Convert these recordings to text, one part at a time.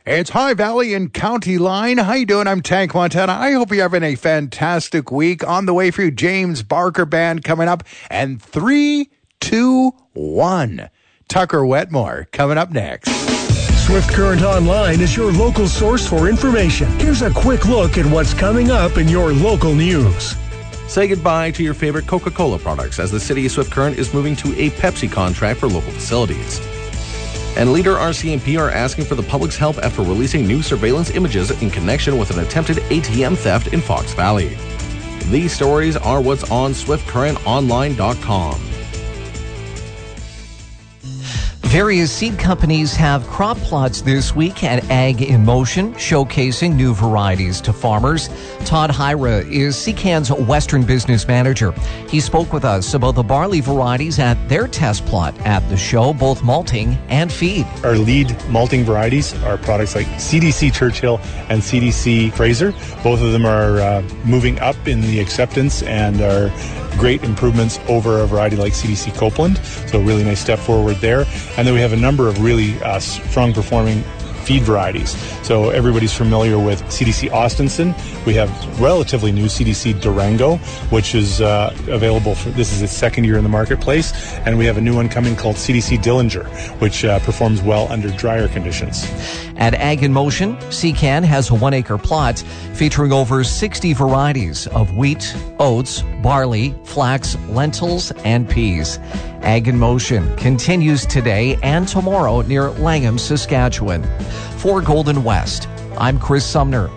It's High Valley and County Line. How you doing? I'm Tank Montana. I hope you're having a fantastic week. On the way for you, James Barker Band coming up. And 3, 2, 1. Tucker Wetmore coming up next. Swift Current Online is your local source for information. Here's a quick look at what's coming up in your local news. Say goodbye to your favorite Coca-Cola products as the City of Swift Current is moving to a Pepsi contract for local facilities. And Leader RCMP are asking for the public's help after releasing new surveillance images in connection with an attempted ATM theft in Fox Valley. These stories are what's on SwiftCurrentOnline.com. Various seed companies have crop plots this week at Ag in Motion, showcasing new varieties to farmers. Todd Hyra is CCAN's Western Business Manager. He spoke with us about the barley varieties at their test plot at the show, both malting and feed. Our lead malting varieties are products like CDC Churchill and CDC Fraser. Both of them are moving up in the acceptance and are great improvements over a variety like CDC Copeland. So a really nice step forward there. And then we have a number of really strong performing feed varieties. So everybody's familiar with CDC Austenson. We have relatively new CDC Durango, which is available for, this is its second year in the marketplace. And we have a new one coming called CDC Dillinger, which performs well under drier conditions. At Ag in Motion, CCAN has a 1-acre plot featuring over 60 varieties of wheat, oats, barley, flax, lentils, and peas. Ag in Motion continues today and tomorrow near Langham, Saskatchewan. For Golden West, I'm Chris Sumner.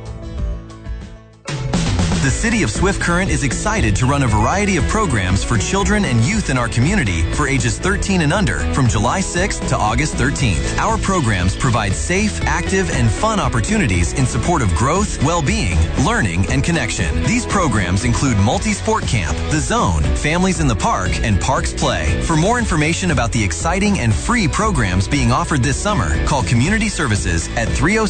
The City of Swift Current is excited to run a variety of programs for children and youth in our community for ages 13 and under from July 6th to August 13th. Our programs provide safe, active, and fun opportunities in support of growth, well-being, learning, and connection. These programs include Multi-Sport Camp, The Zone, Families in the Park, and Parks Play. For more information about the exciting and free programs being offered this summer, call Community Services at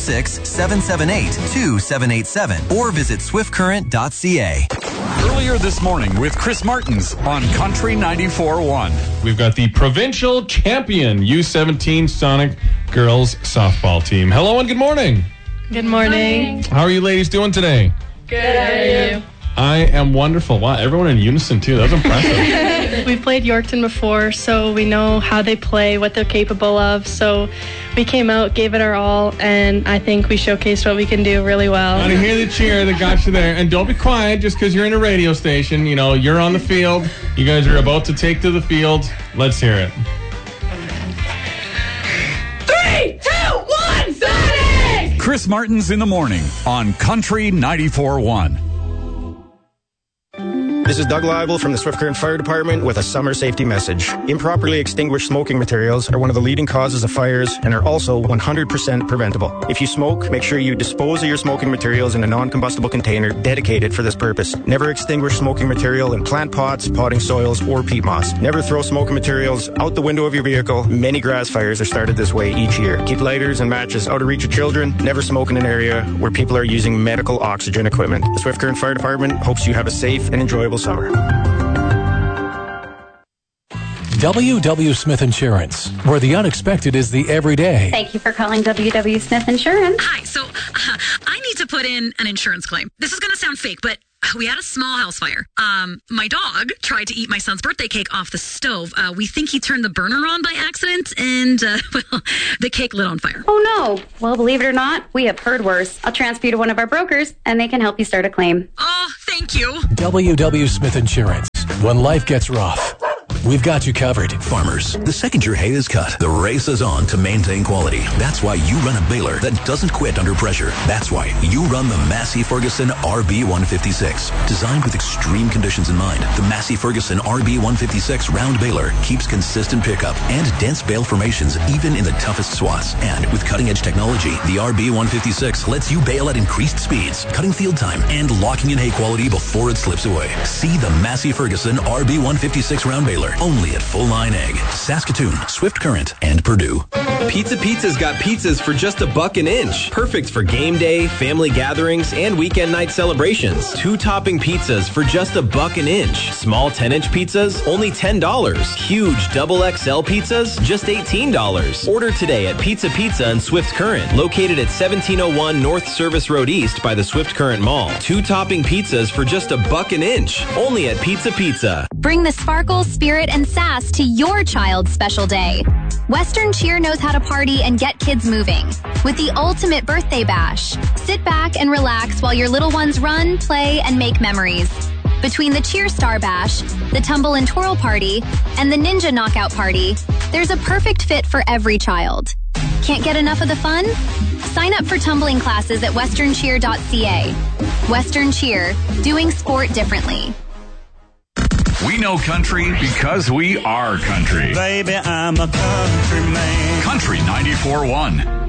306-778-2787 or visit swiftcurrent.ca. Earlier this morning with Chris Martins on Country 94.1. We've got the provincial champion U17 Sonic girls softball team. Hello and good morning. Good morning. How are you ladies doing today? Good. How are you? I am wonderful. Wow, everyone in unison too. That was impressive. We've played Yorkton before, so we know how they play, what they're capable of. So we came out, gave it our all, and I think we showcased what we can do really well. I want to hear the cheer that got you there. And don't be quiet just because you're in a radio station. You know, you're on the field. You guys are about to take to the field. Let's hear it. 3, 2, 1, Sonic! Chris Martins in the morning on Country 94.1. This is Doug Leibel from the Swift Current Fire Department with a summer safety message. Improperly extinguished smoking materials are one of the leading causes of fires and are also 100% preventable. If you smoke, make sure you dispose of your smoking materials in a non-combustible container dedicated for this purpose. Never extinguish smoking material in plant pots, potting soils, or peat moss. Never throw smoking materials out the window of your vehicle. Many grass fires are started this way each year. Keep lighters and matches out of reach of children. Never smoke in an area where people are using medical oxygen equipment. The Swift Current Fire Department hopes you have a safe and enjoyable summer. W.W. Smith Insurance, where the unexpected is the everyday. Thank you for calling W.W. Smith Insurance. Hi, so I need to put in an insurance claim. This is going to sound fake, but we had a small house fire. My dog tried to eat my son's birthday cake off the stove. We think he turned the burner on by accident, and well, the cake lit on fire. Oh, no. Well, believe it or not, we have heard worse. I'll transfer you to one of our brokers, and they can help you start a claim. Oh, thank you. W.W. Smith Insurance. When life gets rough, we've got you covered. Farmers, the second your hay is cut, the race is on to maintain quality. That's why you run a baler that doesn't quit under pressure. That's why you run the Massey Ferguson RB156. Designed with extreme conditions in mind, the Massey Ferguson RB156 round baler keeps consistent pickup and dense bale formations even in the toughest swaths. And with cutting-edge technology, the RB156 lets you bale at increased speeds, cutting field time and locking in hay quality before it slips away. See the Massey Ferguson RB156 round baler $1 only at Full Line Egg, Saskatoon, Swift Current, and Purdue. Pizza Pizza's got pizzas for just $1 an inch. Perfect for game day, family gatherings, and weekend night celebrations. 2 topping pizzas for just $1 an inch. Small 10-inch pizzas, only $10. Huge double XL pizzas, just $18. Order today at Pizza Pizza and Swift Current, located at 1701 North Service Road East by the Swift Current Mall. 2 topping pizzas for just $1 an inch. Only at Pizza Pizza. Bring the sparkle, spirit, and sass to your child's special day. Western Cheer knows how to party and get kids moving with the ultimate birthday bash. Sit back and relax while your little ones run, play, and make memories. Between the Cheer Star Bash, the Tumble and Twirl Party, and the Ninja Knockout Party, there's a perfect fit for every child. Can't get enough of the fun? Sign up for tumbling classes at westerncheer.ca. Western Cheer, doing sport differently. We know country because we are country. Baby, I'm a country man. Country 94.1.